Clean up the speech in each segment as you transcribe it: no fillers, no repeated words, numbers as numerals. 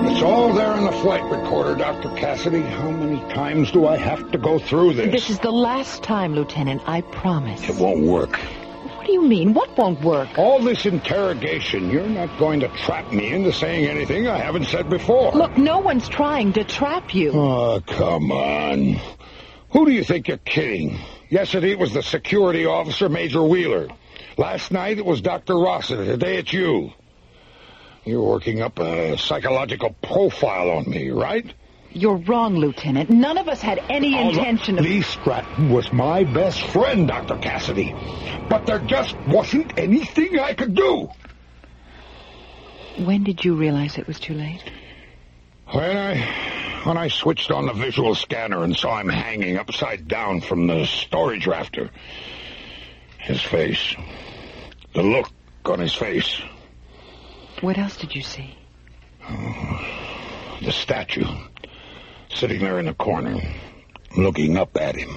It's all there in the flight recorder, Dr. Cassidy. How many times do I have to go through this? This is the last time, Lieutenant. I promise. It won't work. What do you mean? What won't work? All this interrogation, you're not going to trap me into saying anything I haven't said before. Look, no one's trying to trap you. Oh, come on. Who do you think you're kidding? Yesterday it was the security officer, Major Wheeler. Last night it was Dr. Rossiter. Today it's you. You're working up a psychological profile on me, right? You're wrong, Lieutenant. None of us had any intention of... Lee Stratton was my best friend, Dr. Cassidy. But there just wasn't anything I could do. When did you realize it was too late? When I switched on the visual scanner and saw him hanging upside down from the storage rafter. His face. The look on his face. What else did you see? The statue. Sitting there in the corner, looking up at him.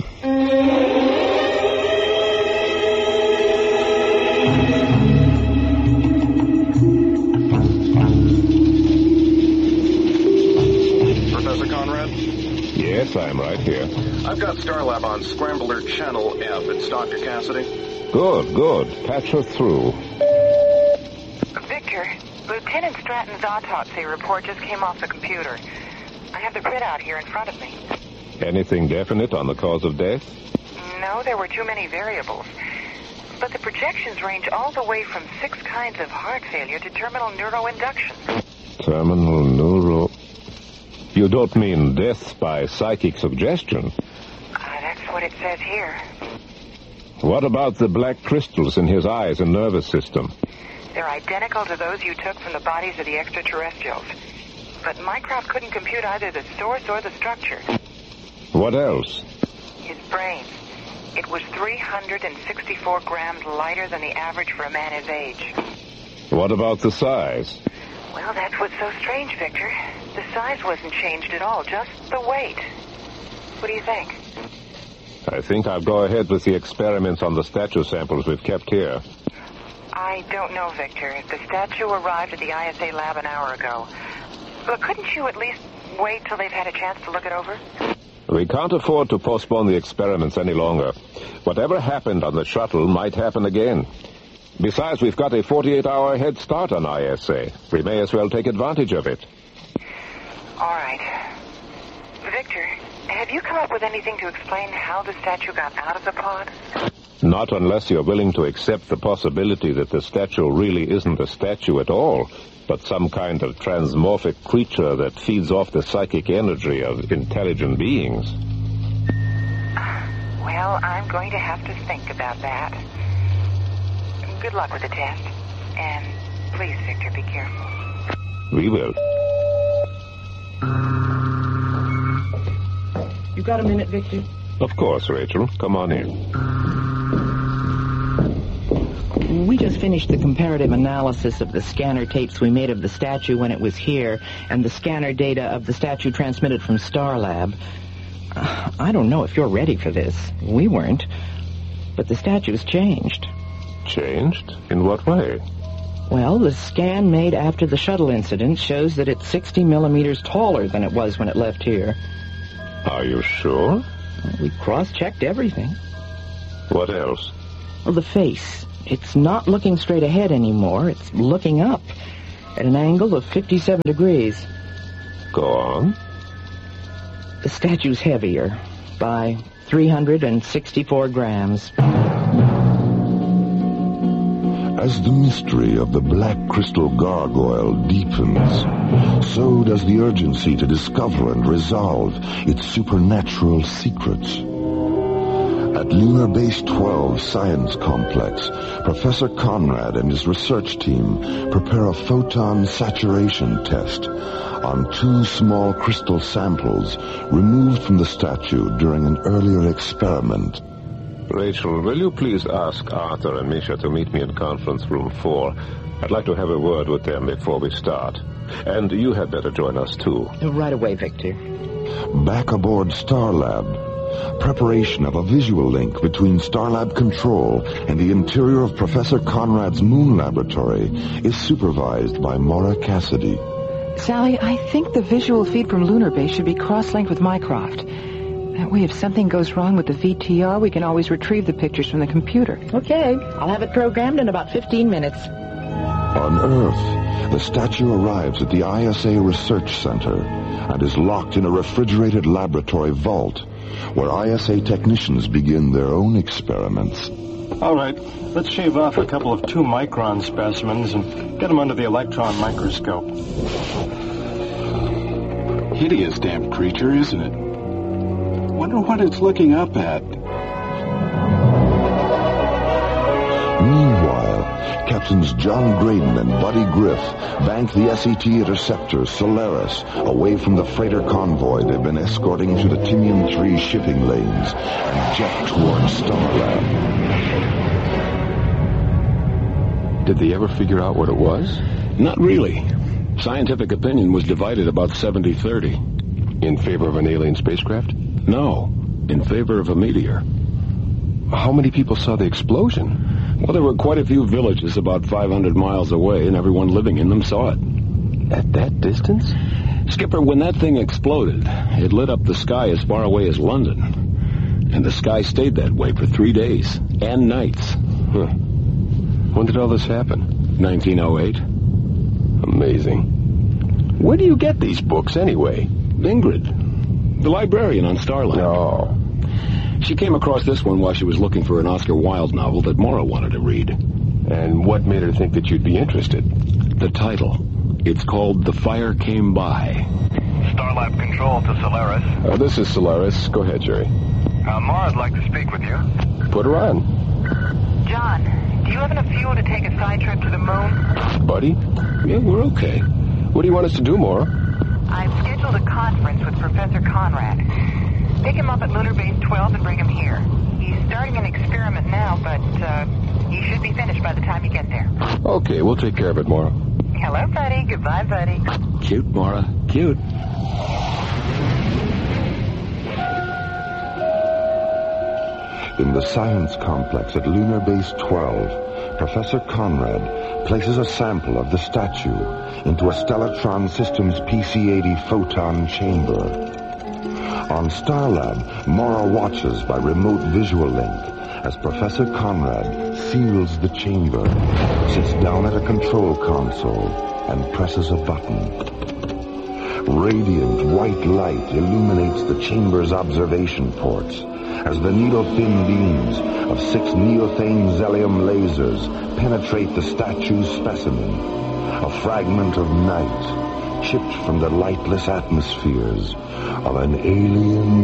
Professor Conrad? Yes, I'm right here. I've got Starlab on Scrambler Channel F. It's Dr. Cassidy. Good. Patch her through. Victor, Lieutenant Stratton's autopsy report just came off the computer. I have the printout here in front of me. Anything definite on the cause of death? No, there were too many variables. But the projections range all the way from 6 kinds of heart failure to terminal neuroinduction. Terminal neuro... You don't mean death by psychic suggestion? That's what it says here. What about the black crystals in his eyes and nervous system? They're identical to those you took from the bodies of the extraterrestrials. But Mycroft couldn't compute either the source or the structure. What else? His brain. It was 364 grams lighter than the average for a man his age. What about the size? Well, that's what's so strange, Victor. The size wasn't changed at all, just the weight. What do you think? I think I'll go ahead with the experiments on the statue samples we've kept here. I don't know, Victor. The statue arrived at the ISA lab an hour ago. But couldn't you at least wait till they've had a chance to look it over? We can't afford to postpone the experiments any longer. Whatever happened on the shuttle might happen again. Besides, we've got a 48-hour head start on ISA. We may as well take advantage of it. All right. Victor, have you come up with anything to explain how the statue got out of the pod? Not unless you're willing to accept the possibility that the statue really isn't a statue at all, but some kind of transmorphic creature that feeds off the psychic energy of intelligent beings. Well, I'm going to have to think about that. Good luck with the test. And please, Victor, be careful. We will. You got a minute, Victor? Of course, Rachel. Come on in. We just finished the comparative analysis of the scanner tapes we made of the statue when it was here and the scanner data of the statue transmitted from Starlab. I don't know if you're ready for this. We weren't. But the statue's changed. Changed? In what way? Well, the scan made after the shuttle incident shows that it's 60 millimeters taller than it was when it left here. Are you sure? We cross-checked everything. What else? Well, the face. It's not looking straight ahead anymore. It's looking up at an angle of 57 degrees. Go on. The statue's heavier by 364 grams. As the mystery of the black crystal gargoyle deepens, so does the urgency to discover and resolve its supernatural secrets. At Lunar Base 12 Science Complex, Professor Conrad and his research team prepare a photon saturation test on 2 small crystal samples removed from the statue during an earlier experiment. Rachel, will you please ask Arthur and Misha to meet me in conference room 4? I'd like to have a word with them before we start. And you had better join us, too. Right away, Victor. Back aboard Starlab, preparation of a visual link between Starlab Control and the interior of Professor Conrad's moon laboratory is supervised by Maura Cassidy. Sally, I think the visual feed from Lunar Base should be cross-linked with Mycroft. That way, if something goes wrong with the VTR, we can always retrieve the pictures from the computer. Okay, I'll have it programmed in about 15 minutes. On Earth, the statue arrives at the ISA Research Center and is locked in a refrigerated laboratory vault where ISA technicians begin their own experiments. All right, let's shave off a couple of 2-micron specimens and get them under the electron microscope. Hideous damn creature, isn't it? Wonder what it's looking up at. Meanwhile, Captains John Graydon and Buddy Griff bank the SET interceptor Solaris away from the freighter convoy they've been escorting to the Tinian 3 shipping lanes and jet towards Starlab. Did they ever figure out what it was? Not really. Scientific opinion was divided about 70-30. In favor of an alien spacecraft? No, in favor of a meteor. How many people saw the explosion? Well, there were quite a few villages about 500 miles away, and everyone living in them saw it. At that distance? Skipper, when that thing exploded, it lit up the sky as far away as London. And the sky stayed that way for 3 days and nights. Huh. When did all this happen? 1908. Amazing. Where do you get these books, anyway? Ingrid, the librarian on Starlight. No. She came across this one while she was looking for an Oscar Wilde novel that Mara wanted to read. And what made her think that you'd be interested? The title. It's called The Fire Came By. Starlab Control to Solaris. This is Solaris. Go ahead, Jerry. Mara's like to speak with you. Put her on. John, do you have enough fuel to take a side trip to the moon? Buddy? Yeah, we're okay. What do you want us to do, Mara? I've scheduled a conference with Professor Conrad. Pick him up at Lunar Base 12 and bring him here. He's starting an experiment now, but he should be finished by the time you get there. Okay, we'll take care of it, Mara. Hello, buddy. Goodbye, buddy. Cute, Mara. Cute. In the science complex at Lunar Base 12, Professor Conrad places a sample of the statue into a Stellatron Systems PC-80 photon chamber. On Starlab, Mara watches by remote visual link as Professor Conrad seals the chamber, sits down at a control console, and presses a button. Radiant white light illuminates the chamber's observation ports as the needle-thin beams of 6 neothane Zelium lasers penetrate the statue's specimen, a fragment of night chipped from the lightless atmospheres of an alien